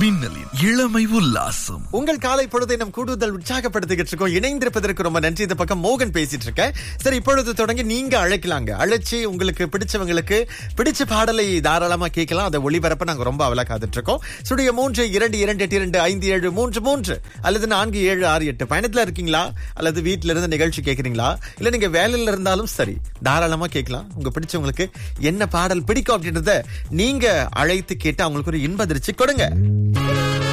மின்னலின் இளமை உல்லாசம். உங்கள் காலை பொழுதை நம் கூடுதல் உற்சாகப்படுத்திக்கிட்டு இருக்கோம். இணைந்திருப்பதற்கு ரொம்ப நன்றி. இந்த பக்கம் மோகன் பேசிட்டு இருக்கேன். சரி, இப்பொழுது தொடங்கி நீங்க அழைக்கலாங்க. அழைச்சி உங்களுக்கு பிடிச்சவங்களுக்கு பிடிச்ச பாடலை தாராளமா கேட்கலாம். அதை ஒளிபரப்ப நாங்க ரொம்ப அவலா காத்துட்டு இருக்கோம். 3 அல்லது 4768 பயணத்துல இருக்கீங்களா, அல்லது வீட்டுல இருந்து நிகழ்ச்சி கேக்குறீங்களா, இல்ல நீங்க வேலையில இருந்தாலும் சரி, தாராளமா கேட்கலாம். உங்க பிடிச்சவங்களுக்கு என்ன பாடல் பிடிக்கும் அப்படின்றத நீங்க அழைத்து கேட்டு அவங்களுக்கு ஒரு இன்ப அதிர்ச்சி கொடுங்க.